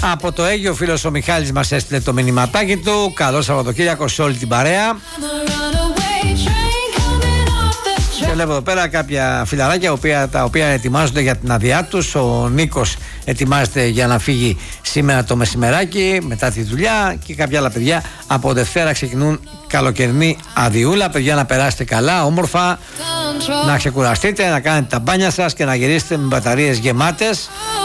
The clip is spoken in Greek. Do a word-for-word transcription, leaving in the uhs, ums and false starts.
Από το Αίγυο, ο φίλος ο Μιχάλης μας έστειλε το μηνυματάκι του. Καλό Σαββατοκύριακο σε όλη την παρέα. Και βλέπω εδώ πέρα κάποια φιλαράκια οποία, τα οποία ετοιμάζονται για την αδειά τους. Ο Νίκος ετοιμάζεται για να φύγει σήμερα το μεσημεράκι μετά τη δουλειά. Και κάποια άλλα παιδιά από Δευτέρα ξεκινούν καλοκαιρινή αδειούλα. Παιδιά, να περάσετε καλά, όμορφα, να ξεκουραστείτε, να κάνετε τα μπάνια σας και να γυρίσετε με μπαταρίες γεμάτες.